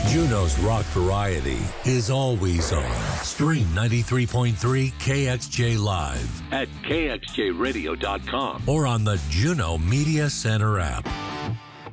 Juneau's rock variety is always on. Stream 93.3 KXJ Live at KXJRadio.com or on the Juneau Media Center app.